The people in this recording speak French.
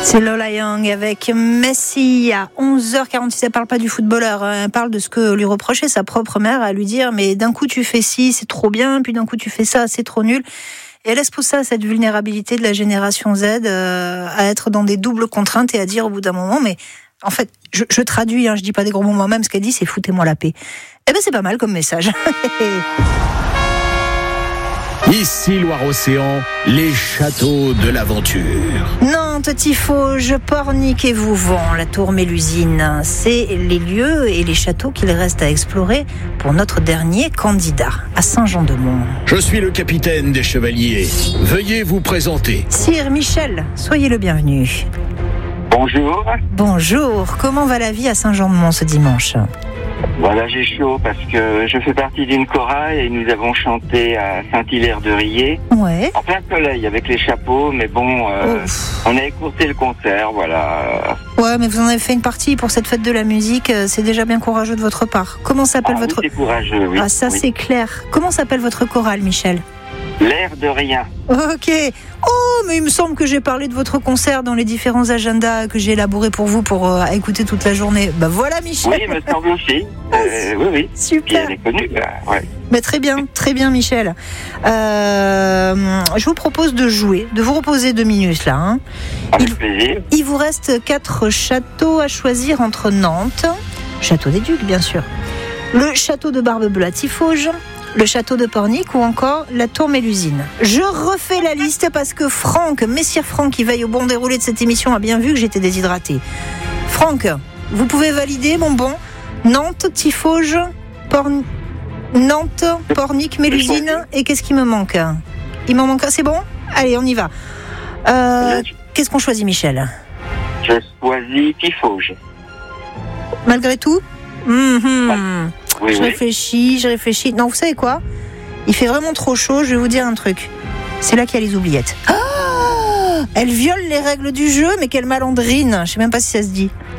C'est Lola Young avec Messi à 11h46. Elle parle pas du footballeur, elle parle de ce que lui reprochait sa propre mère, à lui dire mais d'un coup tu fais ci, c'est trop bien, puis d'un coup tu fais ça, c'est trop nul. Et elle expose ça, cette vulnérabilité de la génération Z, à être dans des doubles contraintes et à dire au bout d'un moment, mais en fait, je traduis, je dis pas des gros mots moi-même, ce qu'elle dit c'est foutez-moi la paix. Eh ben c'est pas mal comme message. Ici Loire-Océan, les châteaux de l'aventure. Nantes, Tifauge, Pornic et Vouvant, la Tour Mélusine. C'est les lieux et les châteaux qu'il reste à explorer pour notre dernier candidat, à Saint-Jean-de-Mont. Je suis le capitaine des chevaliers. Veuillez vous présenter. Sire Michel, soyez le bienvenu. Bonjour. Bonjour, comment va la vie à Saint-Jean-de-Mont ce dimanche ? Voilà, j'ai chaud parce que je fais partie d'une chorale et nous avons chanté à Saint-Hilaire-de-Riez. Ouais. En plein soleil avec les chapeaux, mais bon, on a écourté le concert, voilà. Ouais, mais vous en avez fait une partie pour cette fête de la musique, c'est déjà bien courageux de votre part. Comment s'appelle votre... Oui, c'est courageux, oui. Ah, ça oui. C'est clair. Comment s'appelle votre chorale, Michel ? L'air de rien. Ok. Oh, mais il me semble que j'ai parlé de votre concert dans les différents agendas que j'ai élaborés pour vous pour écouter toute la journée. Bah voilà, Michel. Oui, il me semble aussi. Oui. Super. Puis elle est connue, ouais. Mais très bien, Michel. Je vous propose de jouer, de vous reposer 2 minutes là. Avec plaisir. Il vous reste 4 châteaux à choisir entre Nantes, château des Ducs bien sûr, le château de Barbe-Bleue à Tifauge, le château de Pornic ou encore la Tour Mélusine. Je refais la liste parce que Messire Franck, qui veille au bon déroulé de cette émission, a bien vu que j'étais déshydratée. Franck, vous pouvez valider mon bon Nantes, Tifauge, Nantes, Pornic, Mélusine, et qu'est-ce qui me manque ? Il m'en manque un, c'est bon ? Allez, on y va. Qu'est-ce qu'on choisit, Michel ? Je choisis Tifauge. Malgré tout ? Oui, Je réfléchis. Non, vous savez quoi ? Il fait vraiment trop chaud, je vais vous dire un truc. C'est là qu'il y a les oubliettes. Elle viole les règles du jeu, mais quelle malandrine. Je sais même pas si ça se dit.